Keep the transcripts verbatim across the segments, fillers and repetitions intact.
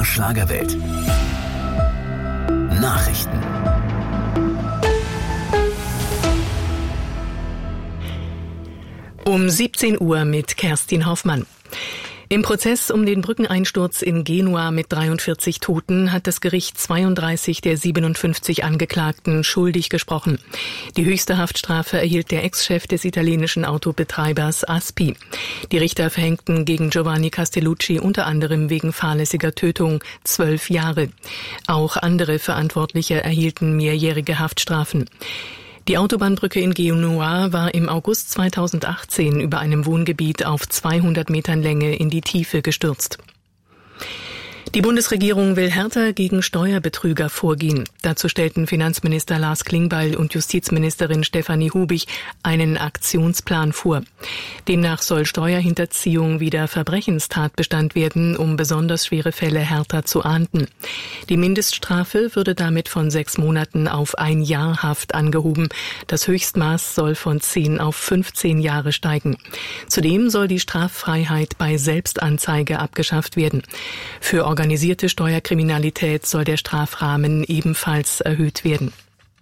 der Schlagerwelt. Nachrichten. Um siebzehn Uhr mit Kerstin Hoffmann. Im Prozess um den Brückeneinsturz in Genua mit dreiundvierzig Toten hat das Gericht zweiunddreißig der siebenundfünfzig Angeklagten schuldig gesprochen. Die höchste Haftstrafe erhielt der Ex-Chef des italienischen Autobetreibers Aspi. Die Richter verhängten gegen Giovanni Castellucci unter anderem wegen fahrlässiger Tötung zwölf Jahre. Auch andere Verantwortliche erhielten mehrjährige Haftstrafen. Die Autobahnbrücke in Genua war im August zweitausendachtzehn über einem Wohngebiet auf zweihundert Metern Länge in die Tiefe gestürzt. Die Bundesregierung will härter gegen Steuerbetrüger vorgehen. Dazu stellten Finanzminister Lars Klingbeil und Justizministerin Stefanie Hubig einen Aktionsplan vor. Demnach soll Steuerhinterziehung wieder Verbrechenstatbestand werden, um besonders schwere Fälle härter zu ahnden. Die Mindeststrafe würde damit von sechs Monaten auf ein Jahr Haft angehoben. Das Höchstmaß soll von zehn auf fünfzehn Jahre steigen. Zudem soll die Straffreiheit bei Selbstanzeige abgeschafft werden. Für organisierte Steuerkriminalität soll der Strafrahmen ebenfalls erhöht werden.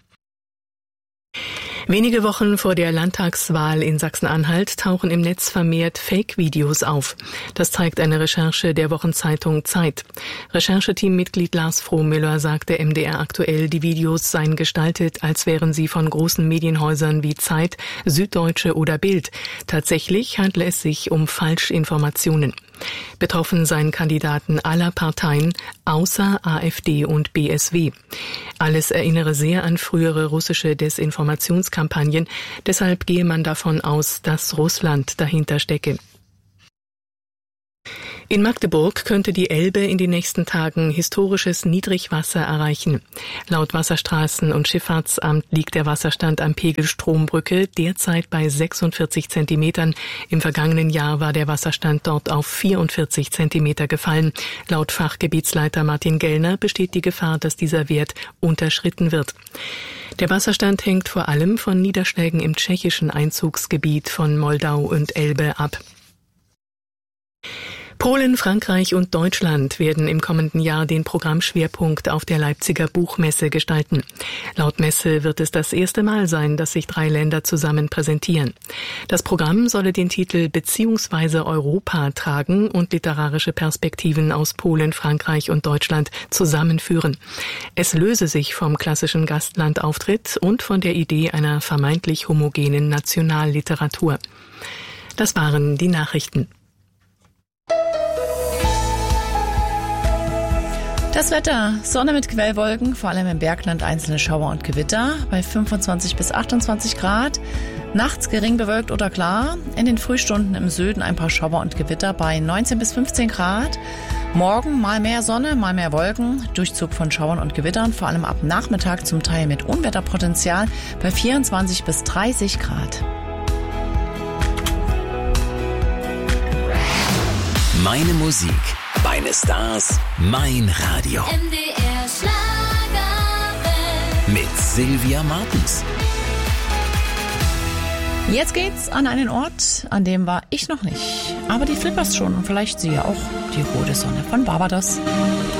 Wenige Wochen vor der Landtagswahl in Sachsen-Anhalt tauchen im Netz vermehrt Fake-Videos auf. Das zeigt eine Recherche der Wochenzeitung Zeit. Rechercheteammitglied Lars Frohmüller sagte M D R aktuell, die Videos seien gestaltet, als wären sie von großen Medienhäusern wie Zeit, Süddeutsche oder Bild. Tatsächlich handle es sich um Falschinformationen. Betroffen seien Kandidaten aller Parteien, außer AfD und B S W. Alles erinnere sehr an frühere russische Desinformationskampagnen. Deshalb gehe man davon aus, dass Russland dahinter stecke. In Magdeburg könnte die Elbe in den nächsten Tagen historisches Niedrigwasser erreichen. Laut Wasserstraßen- und Schifffahrtsamt liegt der Wasserstand am Pegel Strombrücke derzeit bei sechsundvierzig Zentimetern. Im vergangenen Jahr war der Wasserstand dort auf vierundvierzig Zentimeter gefallen. Laut Fachgebietsleiter Martin Gellner besteht die Gefahr, dass dieser Wert unterschritten wird. Der Wasserstand hängt vor allem von Niederschlägen im tschechischen Einzugsgebiet von Moldau und Elbe ab. Polen, Frankreich und Deutschland werden im kommenden Jahr den Programmschwerpunkt auf der Leipziger Buchmesse gestalten. Laut Messe wird es das erste Mal sein, dass sich drei Länder zusammen präsentieren. Das Programm solle den Titel Beziehungsweise Europa tragen und literarische Perspektiven aus Polen, Frankreich und Deutschland zusammenführen. Es löse sich vom klassischen Gastlandauftritt und von der Idee einer vermeintlich homogenen Nationalliteratur. Das waren die Nachrichten. Das Wetter, Sonne mit Quellwolken, vor allem im Bergland einzelne Schauer und Gewitter bei fünfundzwanzig bis achtundzwanzig Grad. Nachts gering bewölkt oder klar. In den Frühstunden im Süden ein paar Schauer und Gewitter bei neunzehn bis fünfzehn Grad. Morgen mal mehr Sonne, mal mehr Wolken. Durchzug von Schauern und Gewittern, vor allem ab Nachmittag zum Teil mit Unwetterpotenzial bei vierundzwanzig bis dreißig Grad. Meine Musik, meine Stars, mein Radio. M D R Schlagerwelt. Mit Sylvia Martens. Jetzt geht's an einen Ort, an dem war ich noch nicht. Aber die Flippers schon und vielleicht Sie ja auch. Die rote Sonne von Barbados.